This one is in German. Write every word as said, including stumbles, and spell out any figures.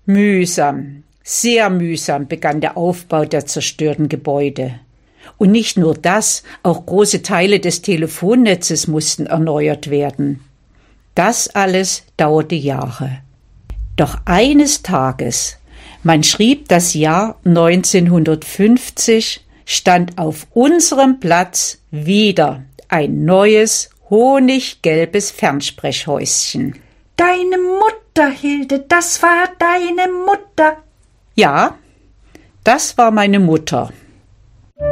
Mühsam, sehr mühsam begann der Aufbau der zerstörten Gebäude. Und nicht nur das, auch große Teile des Telefonnetzes mussten erneuert werden. Das alles dauerte Jahre. Doch eines Tages, man schrieb das Jahr neunzehnhundertfünfzig, stand auf unserem Platz wieder ein neues, honiggelbes Fernsprechhäuschen. Deine Mutter, Hilde, das war deine Mutter. Ja, das war meine Mutter.